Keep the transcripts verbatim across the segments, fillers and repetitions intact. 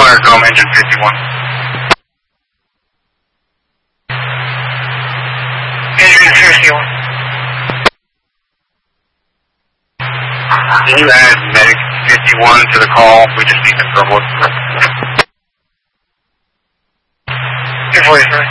Intercom, engine fifty-one. Engine fifty-one. Can you add medic fifty-one to the call? We just need to trouble it. two forty-three.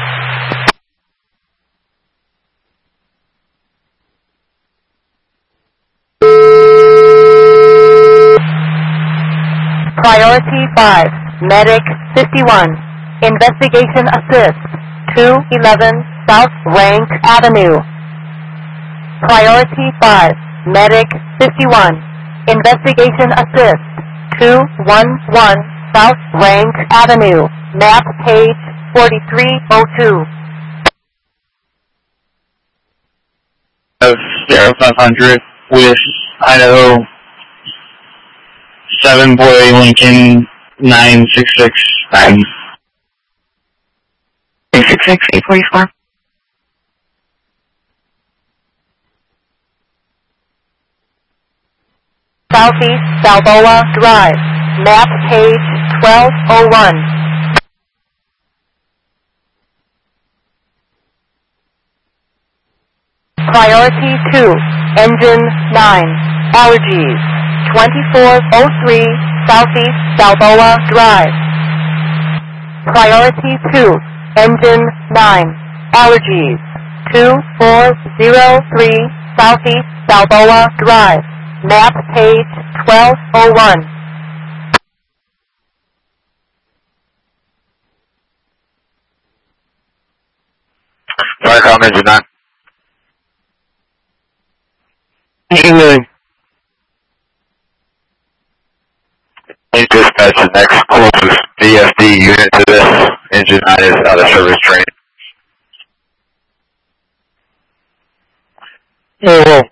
Priority five, Medic fifty-one, Investigation Assist, two eleven South Rank Avenue. Priority five, Medic fifty-one, Investigation Assist, two eleven South Rank Avenue, map page forty-three oh two. Sierra five hundred with Idaho seven Boy Lincoln nine six six nine. eight six six, eight forty-four. Southeast Balboa Drive, map page twelve oh one. Priority two, Engine nine, Allergies, twenty-four oh three Southeast Balboa Drive. Priority two, Engine nine, Allergies, two four oh three Southeast Balboa Drive, map page twelve oh one. Intercom, engine nine. Engine Please dispatch the next closest V F D unit to this. Engine nine is out of service train. Oh, well.